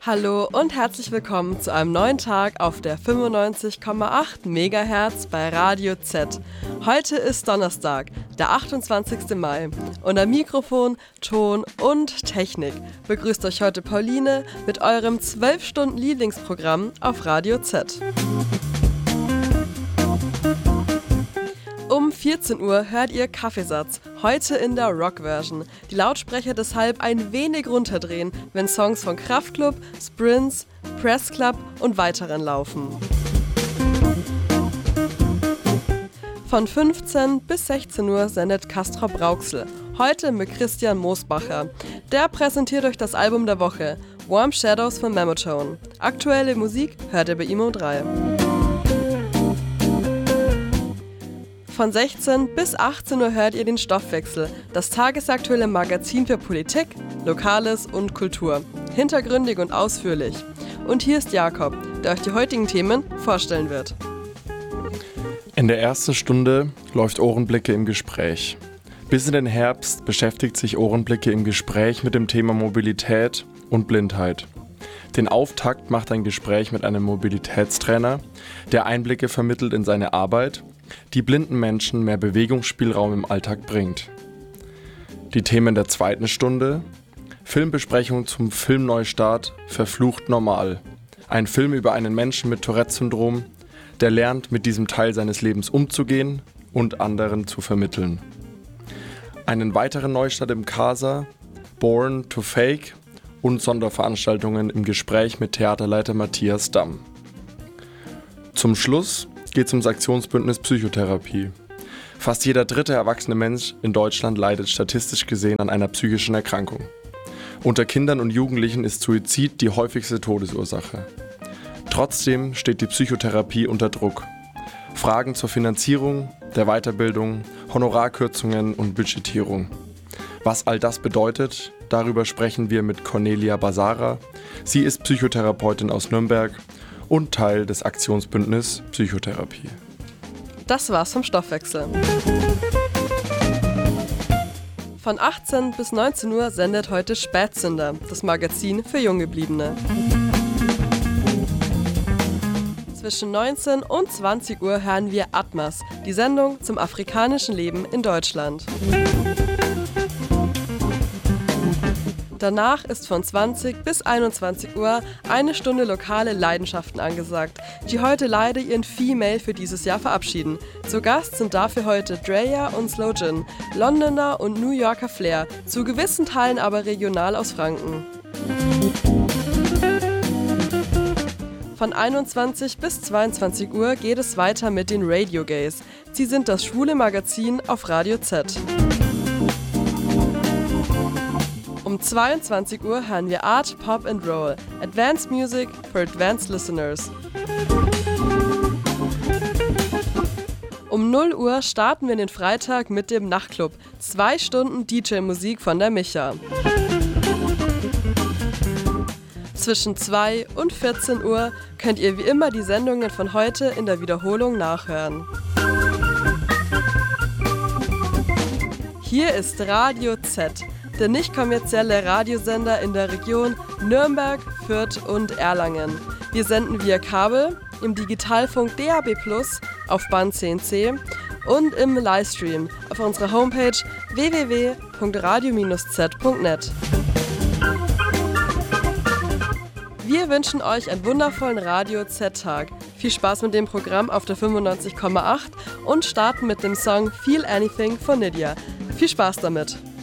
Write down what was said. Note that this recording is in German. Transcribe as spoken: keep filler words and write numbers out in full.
Hallo und herzlich willkommen zu einem neuen Tag auf der fünfundneunzig Komma acht Megahertz bei Radio Z. Heute ist Donnerstag, der achtundzwanzigste Mai und am Mikrofon, Ton und Technik begrüßt euch heute Pauline mit eurem zwölf Stunden Lieblingsprogramm auf Radio Z. Um vierzehn Uhr hört ihr Kaffeesatz, heute in der Rock-Version. Die Lautsprecher deshalb ein wenig runterdrehen, wenn Songs von Kraftklub, Sprints, Press Club und weiteren laufen. Von fünfzehn bis sechzehn Uhr sendet Castrop Rauxel, heute mit Christian Moosbacher. Der präsentiert euch das Album der Woche, Warm Shadows von Mamotone. Aktuelle Musik hört ihr bei I M O drei. Von sechzehn bis achtzehn Uhr hört ihr den Stoffwechsel, das tagesaktuelle Magazin für Politik, Lokales und Kultur. Hintergründig und ausführlich. Und hier ist Jakob, der euch die heutigen Themen vorstellen wird. In der ersten Stunde läuft Ohrenblicke im Gespräch. Bis in den Herbst beschäftigt sich Ohrenblicke im Gespräch mit dem Thema Mobilität und Blindheit. Den Auftakt macht ein Gespräch mit einem Mobilitätstrainer, der Einblicke vermittelt in seine Arbeit, die blinden Menschen mehr Bewegungsspielraum im Alltag bringt. Die Themen der zweiten Stunde: Filmbesprechung zum Filmneustart Verflucht normal. Ein Film über einen Menschen mit Tourette-Syndrom, der lernt, mit diesem Teil seines Lebens umzugehen und anderen zu vermitteln. Einen weiteren Neustart im Casa, Born to Fake und Sonderveranstaltungen im Gespräch mit Theaterleiter Matthias Damm. Zum Schluss geht es ums Aktionsbündnis Psychotherapie. Fast jeder dritte erwachsene Mensch in Deutschland leidet statistisch gesehen an einer psychischen Erkrankung. Unter Kindern und Jugendlichen ist Suizid die häufigste Todesursache. Trotzdem steht die Psychotherapie unter Druck. Fragen zur Finanzierung, der Weiterbildung, Honorarkürzungen und Budgetierung. Was all das bedeutet, darüber sprechen wir mit Cornelia Basara. Sie ist Psychotherapeutin aus Nürnberg und Teil des Aktionsbündnis Psychotherapie. Das war's vom Stoffwechsel. Von achtzehn bis neunzehn Uhr sendet heute Spätzünder, das Magazin für Junggebliebene. Zwischen neunzehn und zwanzig Uhr hören wir Atmas, die Sendung zum afrikanischen Leben in Deutschland. Danach ist von zwanzig bis einundzwanzig Uhr eine Stunde lokale Leidenschaften angesagt, die heute leider ihren Female für dieses Jahr verabschieden. Zu Gast sind dafür heute Dreya und Slow Gin, Londoner und New Yorker Flair, zu gewissen Teilen aber regional aus Franken. Von einundzwanzig bis zweiundzwanzig Uhr geht es weiter mit den Radio Gays. Sie sind das schwule Magazin auf Radio Z. Um zweiundzwanzig Uhr hören wir Art, Pop and Roll, Advanced Music for Advanced Listeners. Um null Uhr starten wir den Freitag mit dem Nachtclub, zwei Stunden D J-Musik von der Micha. Zwischen zwei und vierzehn Uhr könnt ihr wie immer die Sendungen von heute in der Wiederholung nachhören. Hier ist Radio Z, der nicht kommerzielle Radiosender in der Region Nürnberg, Fürth und Erlangen. Wir senden via Kabel, im Digitalfunk D A B plus, auf Band zehn C und im Livestream auf unserer Homepage w w w punkt radio Bindestrich z punkt net. Wir wünschen euch einen wundervollen Radio Z-Tag. Viel Spaß mit dem Programm auf der fünfundneunzig Komma acht und starten mit dem Song Feel Anything von Nydia. Viel Spaß damit!